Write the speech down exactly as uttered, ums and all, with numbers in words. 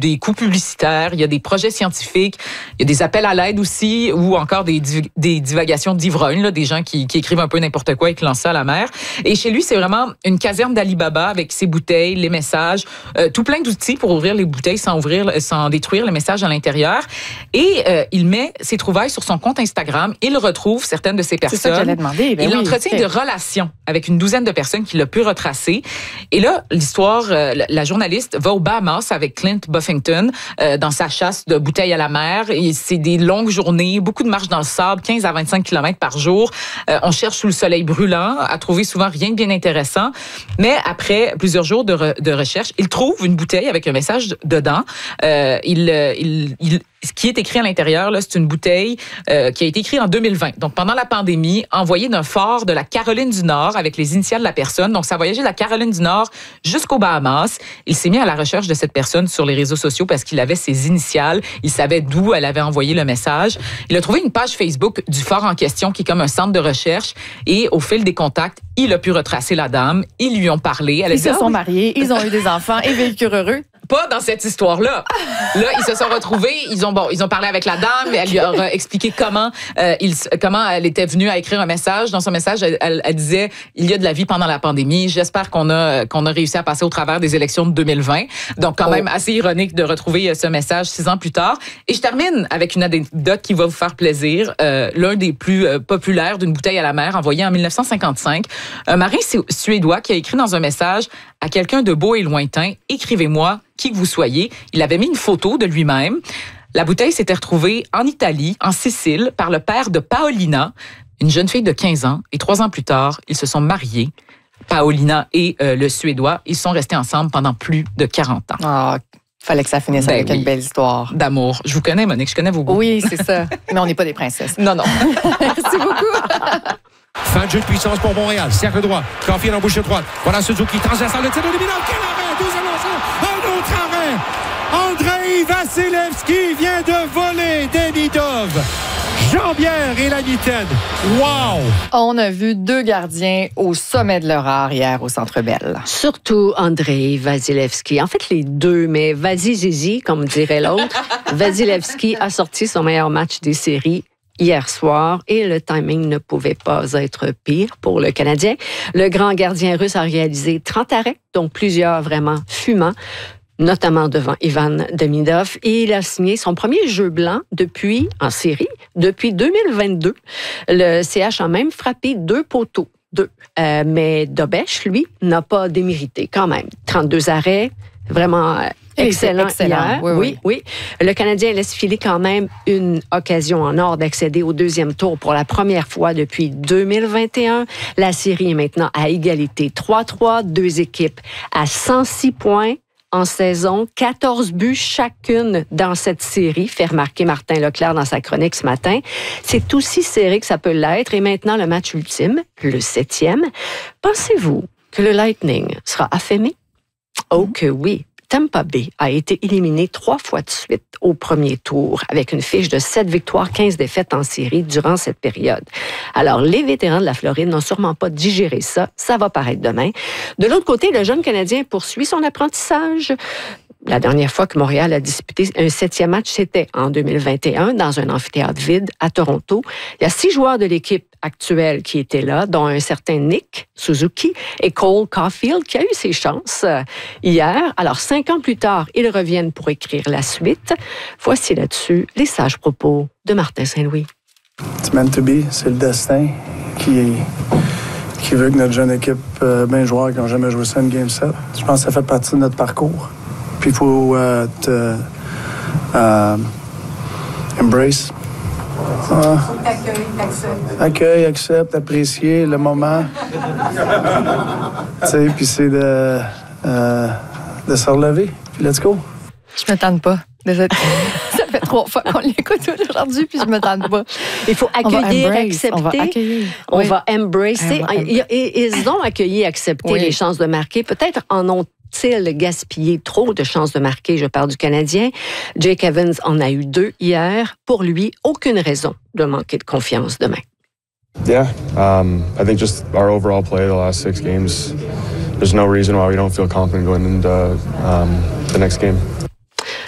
des coûts publicitaires, il y a des projets scientifiques, il y a des appels à l'aide aussi, ou encore des, des divagations d'ivrognes, là, des gens qui, qui écrivent un peu n'importe quoi et qui lancent ça à la mer. Et chez lui, c'est vraiment une caserne d'Alibaba avec ses bouteilles, les messages, euh, tout plein d'outils pour ouvrir les bouteilles sans ouvrir, sans détruire les messages à l'intérieur. Et euh, il met ses trouvailles sur son compte Instagram. Il retrouve certaines de ces personnes. C'est ça que j'allais demander. Ben il oui, entretient okay. de relations avec une douzaine de personnes qu'il a pu retracer. Et là, l'histoire, euh, la journaliste va aux Bahamas avec Clint Buffington euh, dans sa chasse de bouteilles à la mer. Et c'est des longues journées, beaucoup de marches dans le sable, quinze à vingt-cinq kilomètres par jour. Euh, on cherche sous le soleil brûlant, à trouver souvent rien de bien intéressant. Mais après plusieurs jours de, re, de recherche, il trouve une bouteille avec un message dedans. Euh, il, il, il Ce qui est écrit à l'intérieur, là, c'est une bouteille euh, qui a été écrite en deux mille vingt. Donc, pendant la pandémie, envoyée d'un fort de la Caroline du Nord avec les initiales de la personne. Donc, ça a voyagé de la Caroline du Nord jusqu'aux Bahamas. Il s'est mis à la recherche de cette personne sur les réseaux sociaux parce qu'il avait ses initiales. Il savait d'où elle avait envoyé le message. Il a trouvé une page Facebook du fort en question qui est comme un centre de recherche. Et au fil des contacts, il a pu retracer la dame. Ils lui ont parlé. Elle ils se sont mariés, ils ont eu des enfants et vécurent heureux. Pas dans cette histoire-là. Là, ils se sont retrouvés, ils ont bon, ils ont parlé avec la dame, elle lui a expliqué comment euh, il, comment elle était venue à écrire un message. Dans son message, elle, elle, elle disait il y a de la vie pendant la pandémie. J'espère qu'on a qu'on a réussi à passer au travers des élections de deux mille vingt. Donc quand oh. même assez ironique de retrouver ce message six ans plus tard. Et je termine avec une anecdote qui va vous faire plaisir. Euh, l'un des plus euh, populaires d'une bouteille à la mer envoyée en dix-neuf cent cinquante-cinq. Un marin suédois qui a écrit dans un message à quelqu'un de beau et lointain, écrivez-moi qui que vous soyez. Il avait mis une photo de lui-même. La bouteille s'était retrouvée en Italie, en Sicile, par le père de Paolina, une jeune fille de quinze ans. Et trois ans plus tard, ils se sont mariés. Paolina et euh, le Suédois, ils sont restés ensemble pendant plus de quarante ans. Ah, oh, fallait que ça finisse ben avec oui. une belle histoire. D'amour. Je vous connais, Monique, je connais vos goûts. Oui, c'est ça. Mais on n'est pas des princesses. Non, non. Merci beaucoup. Fin de jeu de puissance pour Montréal. Cercle droit. Caulfield en bouche droite. Voilà Suzuki. Transversal. Le tir de Liminal. Quel arrêt! Deuxième lancement. Un autre arrêt. Andrei Vasilevski vient de voler Demidov. Jean-Pierre et la mitaine. Wow! On a vu deux gardiens au sommet de leur art hier au Centre Bell. Surtout Andrei Vasilevski. En fait, les deux, mais Vazi-Zizi, comme dirait l'autre. Vasilevski a sorti son meilleur match des séries hier soir et le timing ne pouvait pas être pire pour le Canadien. Le grand gardien russe a réalisé trente arrêts, donc plusieurs vraiment fumants, notamment devant Ivan Demidov. Et il a signé son premier jeu blanc depuis, en série, depuis deux mille vingt-deux. Le C H a même frappé deux poteaux. Deux. Euh, mais Dobech, lui, n'a pas démérité quand même. trente-deux arrêts, vraiment euh, excellent, excellent hier. Oui, oui, oui. Le Canadien laisse filer quand même une occasion en or d'accéder au deuxième tour pour la première fois depuis deux mille vingt et un. La série est maintenant à égalité trois trois, deux équipes à cent six points. En saison, quatorze buts chacune dans cette série, fait remarquer Martin Leclerc dans sa chronique ce matin. C'est aussi serré que ça peut l'être. Et maintenant, le match ultime, le septième. Pensez-vous que le Lightning sera affamé? Oh que oui. Tampa Bay a été éliminé trois fois de suite au premier tour avec une fiche de sept victoires, quinze défaites en série durant cette période. Alors, les vétérans de la Floride n'ont sûrement pas digéré ça. Ça va paraître demain. De l'autre côté, le jeune Canadien poursuit son apprentissage. La dernière fois que Montréal a disputé un septième match, c'était en deux mille vingt et un dans un amphithéâtre vide à Toronto. Il y a six joueurs de l'équipe actuelle qui étaient là, dont un certain Nick Suzuki et Cole Caulfield qui a eu ses chances hier. Alors, cinq ans plus tard, ils reviennent pour écrire la suite. Voici là-dessus les sages propos de Martin Saint-Louis. It's meant to be, c'est le destin qui, qui veut que notre jeune équipe, euh, bien joueurs qui n'ont jamais joué ça une game sept. Je pense que ça fait partie de notre parcours. Puis il faut euh, te, euh, embrace. Ah. Accueille, accepte, apprécier le moment. Tu sais, puis c'est de, euh, de se relever. Puis let's go. Je me tente pas. Désolé. Ça fait trois fois qu'on l'écoute aujourd'hui, puis je me tente pas. Il faut accueillir, on accepter. On va accueillir. On oui. va embracer. On va em- Et, ils ont accueilli, accepté oui. les chances de marquer. Peut-être en ont il gaspillé trop de chances de marquer, je parle du Canadien. Jake Evans en a eu deux hier. Pour lui, aucune raison de manquer de confiance demain. Yeah, um, I think just our overall play the last six games, there's no reason why we don't feel confident going into um, the next game.